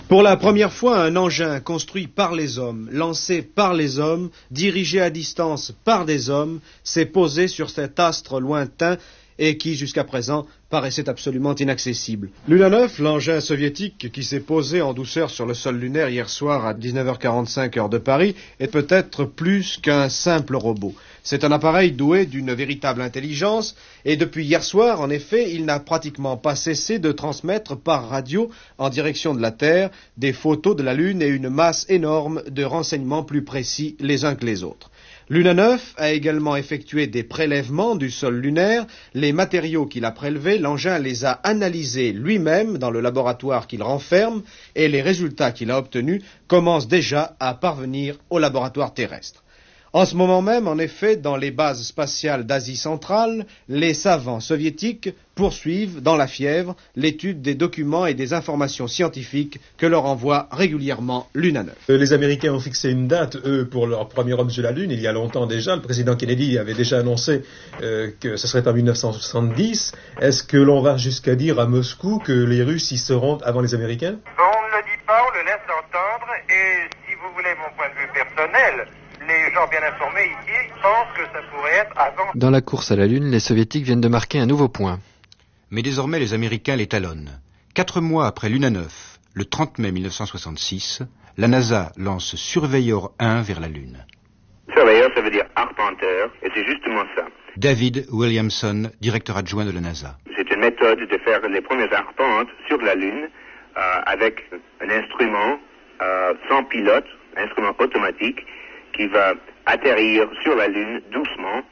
Pour la première fois, un engin construit par les hommes, lancé par les hommes, dirigé à distance par des hommes, s'est posé sur cet astre lointain et qui, jusqu'à présent, paraissait absolument inaccessible. Luna 9, l'engin soviétique qui s'est posé en douceur sur le sol lunaire hier soir à 19h45 heure de Paris, est peut-être plus qu'un simple robot. C'est un appareil doué d'une véritable intelligence et depuis hier soir, en effet, il n'a pratiquement pas cessé de transmettre par radio, en direction de la Terre, des photos de la Lune et une masse énorme de renseignements plus précis les uns que les autres. Luna 9 a également effectué des prélèvements du sol lunaire. Les matériaux qu'il a prélevés, l'engin les a analysés lui-même dans le laboratoire qu'il renferme et les résultats qu'il a obtenus commencent déjà à parvenir au laboratoire terrestre. En ce moment même, en effet, dans les bases spatiales d'Asie centrale, les savants soviétiques poursuivent, dans la fièvre, l'étude des documents et des informations scientifiques que leur envoie régulièrement Luna 9. Les Américains ont fixé une date, eux, pour leur premier homme sur la Lune, il y a longtemps déjà. Le président Kennedy avait déjà annoncé que ce serait en 1970. Est-ce que l'on va jusqu'à dire à Moscou que les Russes y seront avant les Américains? On ne le dit pas, on le laisse entendre, et si vous voulez mon point de vue personnel, les gens bien informés ici pensent que ça pourrait être avant. Dans la course à la Lune, les Soviétiques viennent de marquer un nouveau point. Mais désormais, les Américains l'étalonnent. 4 mois après Luna 9, le 30 mai 1966, la NASA lance Surveyor 1 vers la Lune. Surveyor, ça veut dire arpenteur, et c'est justement ça. David Williamson, directeur adjoint de la NASA. C'est une méthode de faire les premières arpentes sur la Lune avec un instrument sans pilote, un instrument automatique, qui va atterrir sur la Lune doucement,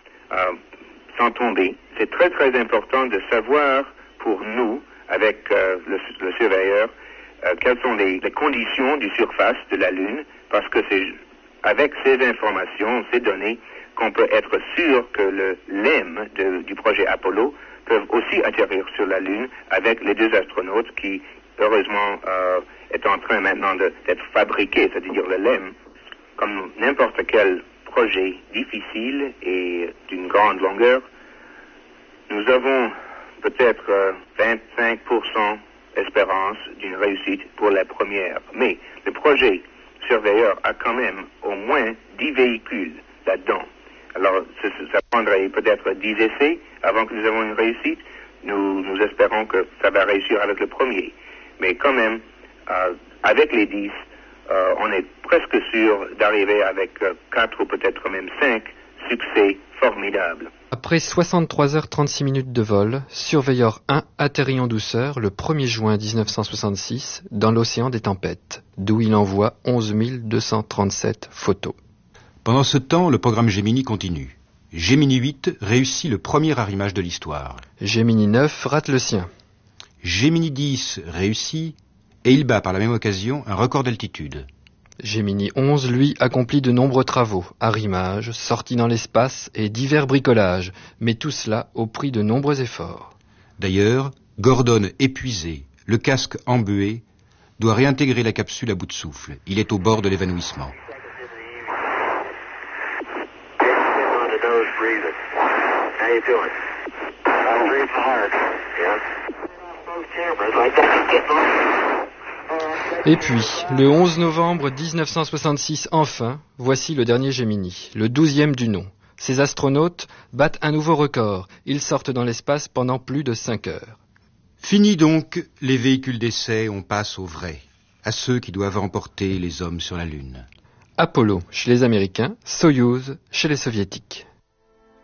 sans tomber. C'est très très important de savoir pour nous, avec le surveilleur, quelles sont les conditions du surface de la Lune, parce que c'est avec ces informations, ces données, qu'on peut être sûr que le LEM du projet Apollo peuvent aussi atterrir sur la Lune avec les 2 astronautes qui, heureusement, est en train maintenant d'être fabriqués, c'est-à-dire le LEM. Comme n'importe quel projet difficile et d'une grande longueur, nous avons peut-être 25% espérance d'une réussite pour la première. Mais le projet Surveyor a quand même au moins 10 véhicules là-dedans. Alors, ça prendrait peut-être 10 essais avant que nous avons une réussite. Nous espérons que ça va réussir avec le premier. Mais quand même, avec les 10, on est presque sûr d'arriver avec 4 ou peut-être même 5 succès formidables. Après 63 heures 36 minutes de vol, Surveyor 1 atterrit en douceur le 1er juin 1966 dans l'océan des tempêtes, d'où il envoie 11 237 photos. Pendant ce temps, le programme Gemini continue. Gemini 8 réussit le premier arrimage de l'histoire. Gemini 9 rate le sien. Gemini 10 réussit et il bat par la même occasion un record d'altitude. Gemini 11, lui, accomplit de nombreux travaux, arrimages, sorties dans l'espace et divers bricolages, mais tout cela au prix de nombreux efforts. D'ailleurs, Gordon, épuisé, le casque embué, doit réintégrer la capsule à bout de souffle. Il est au bord de l'évanouissement. Et puis, le 11 novembre 1966, enfin, voici le dernier Gemini, le 12e du nom. Ces astronautes battent un nouveau record. Ils sortent dans l'espace pendant plus de 5 heures. Fini donc les véhicules d'essai, on passe aux vrais, à ceux qui doivent emporter les hommes sur la Lune. Apollo chez les Américains, Soyouz chez les Soviétiques.